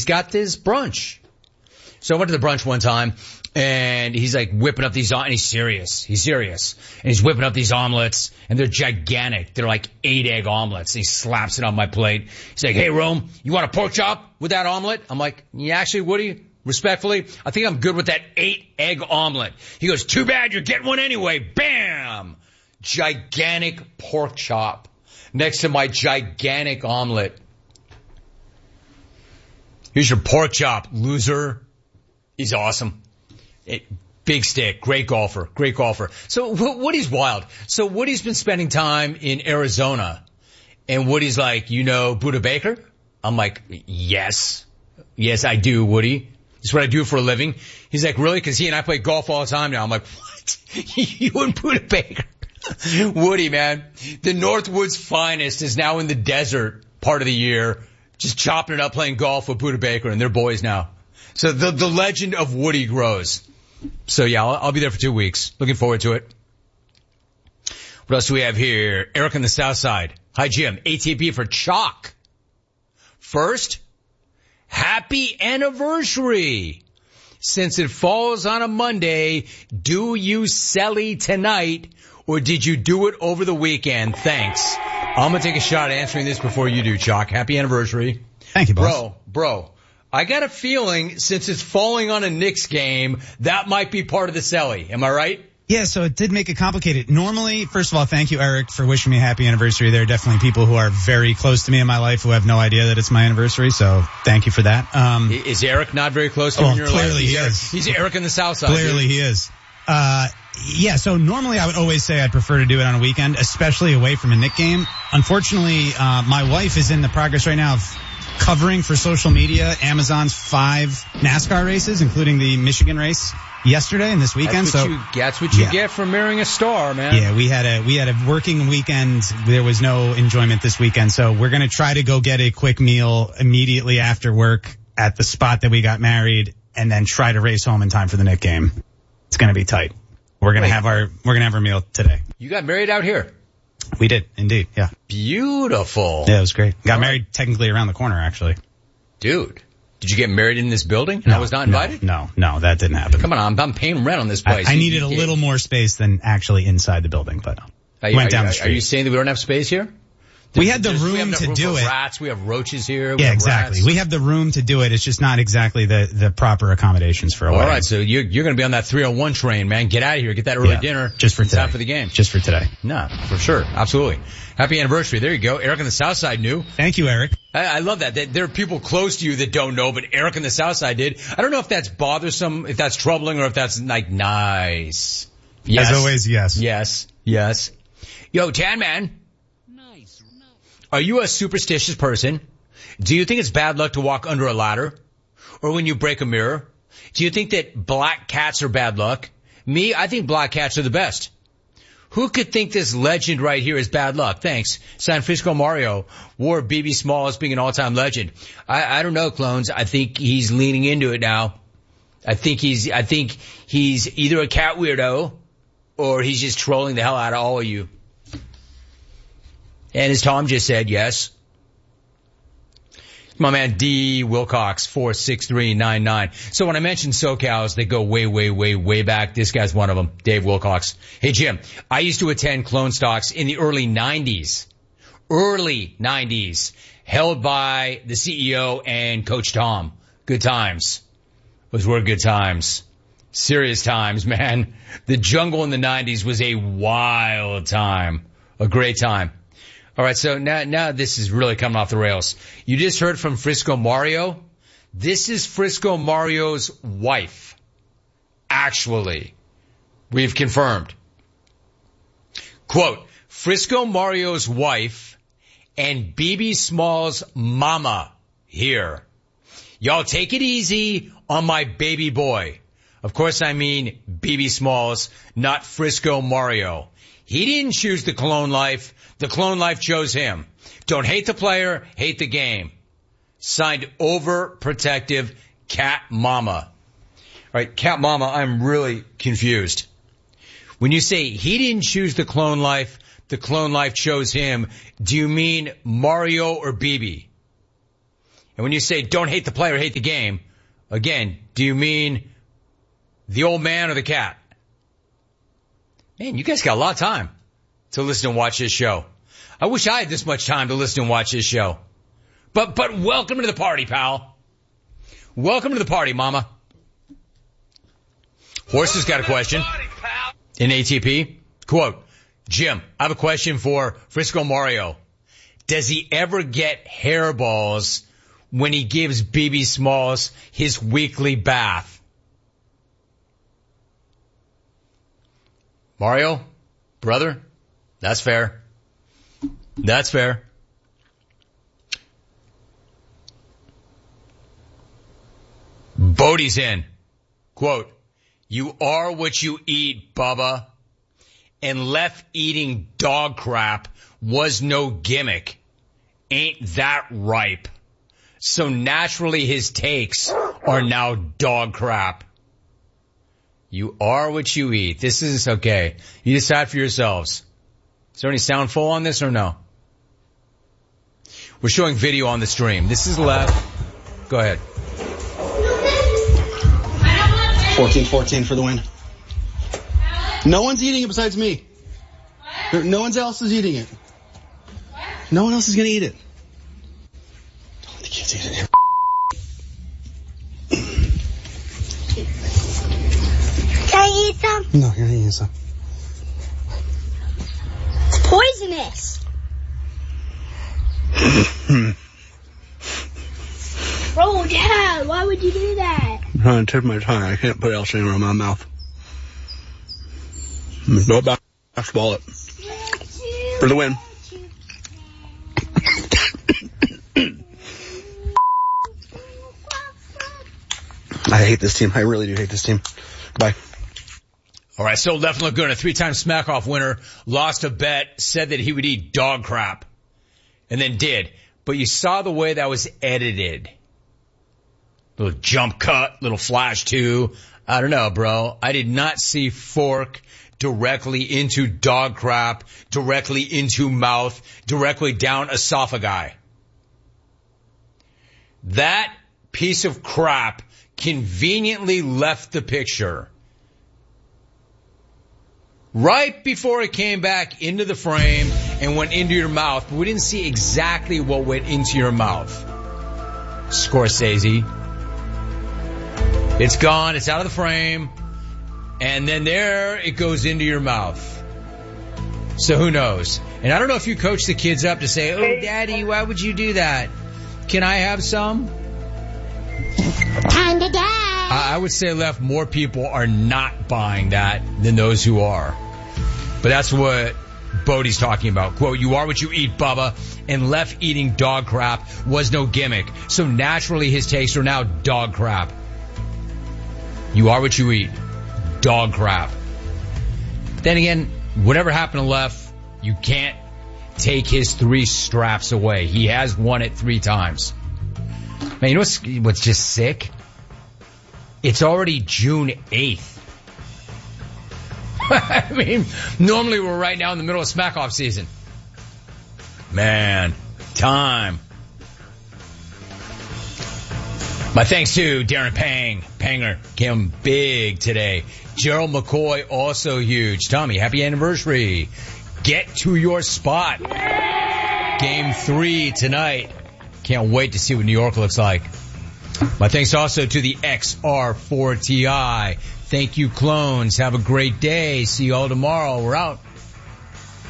got this brunch. So I went to the brunch one time, and he's like whipping up these, and he's serious. And he's whipping up these omelets, and they're gigantic. They're like 8-egg omelets. And he slaps it on my plate. He's like, hey, Rome, you want a pork chop with that omelet? I'm like, yeah, actually, Woody, respectfully, I think I'm good with that 8-egg omelet. He goes, too bad, you're getting one anyway. Bam! Gigantic pork chop next to my gigantic omelet. Here's your pork chop, loser. He's awesome. Big stick, great golfer. So Woody's wild. So Woody's been spending time in Arizona, and Woody's like, you know Buddha Baker? I'm like, yes, I do, Woody. This is what I do for a living. He's like, really? Because he and I play golf all the time now. I'm like, what? You and Buddha Baker? Woody, man, the Northwoods finest is now in the desert part of the year, just chopping it up playing golf with Buddha Baker and their boys now. So the legend of Woody grows. So yeah, I'll be there for 2 weeks. Looking forward to it. What else do we have here? Eric on the South Side. Hi, Jim. ATP for chalk. First, happy anniversary. Since it falls on a Monday, do you selly tonight, or did you do it over the weekend? Thanks. I'm going to take a shot at answering this before you do, Chalk. Happy anniversary. Thank you, boss. Bro. I got a feeling since it's falling on a Knicks game, that might be part of the celly. Am I right? Yeah, so it did make it complicated. Normally, first of all, thank you, Eric, for wishing me a happy anniversary. There are definitely people who are very close to me in my life who have no idea that it's my anniversary, so thank you for that. Is Eric not very close to you in your life? Clearly he is. He's Eric in the South Side. Clearly he is. Yeah, so normally I would always say I'd prefer to do it on a weekend, especially away from a Knick game. Unfortunately, my wife is in the progress right now of covering for social media Amazon's 5 NASCAR races, including the Michigan race yesterday and this weekend. That's what you get for marrying a star, man. Yeah, we had a working weekend. There was no enjoyment this weekend, so we're going to try to go get a quick meal immediately after work at the spot that we got married, and then try to race home in time for the Knick game. It's going to be tight. We're going to have our meal today. You got married out here? We did, indeed, yeah. Beautiful. Yeah, it was great. Got married technically around the corner, actually. Dude, did you get married in this building and I was not invited? No, that didn't happen. Come on, I'm paying rent on this place. I needed a little more space than actually inside the building, but went down the street. Are you saying that we don't have space here? We had the room to do it. Rats, we have roaches here. Yeah, exactly. We have the room to do it. It's just not exactly the proper accommodations for a wedding. All right, so you're going to be on that 301 train, man. Get out of here. Get that early dinner. Just for today. Time for the game. Just for today. No, for sure. Absolutely. Happy anniversary. There you go. Eric on the South Side knew. Thank you, Eric. I love that. There are people close to you that don't know, but Eric on the South Side did. I don't know if that's bothersome, if that's troubling, or if that's like nice. Yes. As always, yes. Yes. Yo, Tan Man. Are you a superstitious person? Do you think it's bad luck to walk under a ladder? Or when you break a mirror? Do you think that black cats are bad luck? Me, I think black cats are the best. Who could think this legend right here is bad luck? Thanks. San Francisco Mario wore BB Smalls being an all-time legend. I don't know, clones. I think he's leaning into it now. I think he's either a cat weirdo or he's just trolling the hell out of all of you. And as Tom just said, yes. My man D. Wilcox, 46399. So when I mentioned SoCals, they go way back. This guy's one of them, Dave Wilcox. Hey, Jim, I used to attend Clone Stocks in the early 90s, held by the CEO and Coach Tom. Good times. Those were good times. Serious times, man. The jungle in the 90s was a wild time. A great time. All right, so now this is really coming off the rails. You just heard from Frisco Mario. This is Frisco Mario's wife. Actually, we've confirmed. Quote, Frisco Mario's wife and BB Small's mama here. Y'all take it easy on my baby boy. Of course I mean BB Smalls, not Frisco Mario. He didn't choose the clone life. The clone life chose him. Don't hate the player, hate the game. Signed overprotective Cat Mama. All right, Cat Mama, I'm really confused. When you say he didn't choose the clone life chose him, do you mean Mario or BB? And when you say don't hate the player, hate the game, again, do you mean the old man or the cat? Man, you guys got a lot of time to listen and watch this show. I wish I had this much time to listen and watch this show. But welcome to the party, pal. Welcome to the party, mama. Horse has got a question in ATP. Quote, Jim, I have a question for Frisco Mario. Does he ever get hairballs when he gives BB Smalls his weekly bath? Mario, brother, that's fair. That's fair. Bodie's in. Quote, you are what you eat, Bubba. And left eating dog crap was no gimmick. Ain't that ripe? So naturally his takes are now dog crap. You are what you eat. This is okay. You decide for yourselves. Is there any sound full on this or no? We're showing video on the stream. This is left. Go ahead. 14-14 for the win. No one's eating it besides me. No one else is eating it. No one else is going to eat it. Don't let the kids eat it. Can I eat some? No, you're not eating some. It's poisonous. Bro, Dad, why would you do that? I'm trying to tip my tongue. I can't put else anywhere in my mouth. Go back. Basketball it. For the win. I hate this team. I really do hate this team. Bye. All right, so Left looked good. A 3-time Smack-Off winner, lost a bet, said that he would eat dog crap, and then did. But you saw the way that was edited. Little jump cut, little flash too. I don't know, bro. I did not see fork directly into dog crap, directly into mouth, directly down esophagi. That piece of crap conveniently left the picture right before it came back into the frame and went into your mouth, but we didn't see exactly what went into your mouth. Scorsese. It's gone. It's out of the frame. And then there it goes into your mouth. So who knows? And I don't know if you coach the kids up to say, oh, Daddy, why would you do that? Can I have some? Kinda, Dad. I would say Left, more people are not buying that than those who are. But that's what Bodie's talking about. Quote, you are what you eat, Bubba. And Left eating dog crap was no gimmick. So naturally his tastes are now dog crap. You are what you eat. Dog crap. Then again, whatever happened to Left, you can't take his 3 straps away. He has won it 3 times. Man, you know what's just sick? It's already June 8th. I mean, normally we're right now in the middle of Smack-Off season. Man, time. My thanks to Darren Panger came big today. Gerald McCoy also huge. Tommy, happy anniversary. Get to your spot. Game 3 tonight. Can't wait to see what New York looks like. My thanks also to the XR4TI. Thank you, clones. Have a great day. See you all tomorrow. We're out.